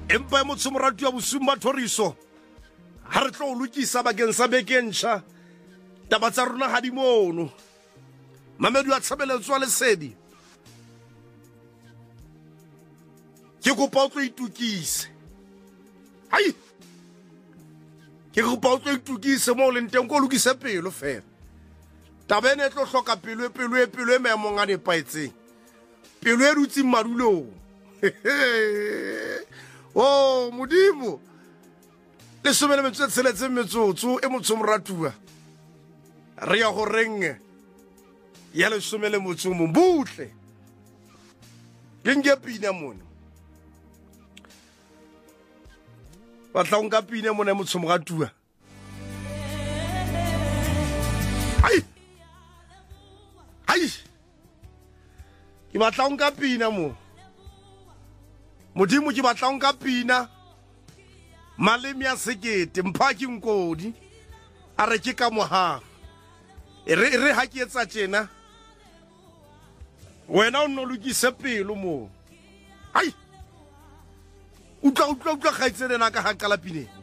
empa motho moratu ya bosumba thoriso ha re tlo lokisa bakeng sa bekentšha taba tsa rona ha di mono mamedu a tshabeletswa lesedi ke kopa o tlo itukise hai ke kopa o tlo itukise mo le nteng ko lokise pelo fela taba ene tlo hloka pelo e maemong a nepaetseng pelo e dutse madulong oh modimo le somele metsotso e tsheletseng metsotso e motho moratua re ya go reng ya le somele motho mo butle ke nge pina mona batla o nka pina mona motho moratua ai ke batla o nka pina mo modimo ke batla o nka pina malemi a sekete mpha ke nkodi a re ke ka mohago re ha ke etsa tjena wena o no lokise pelo mo ai utla khaitsene na ka ha qala pine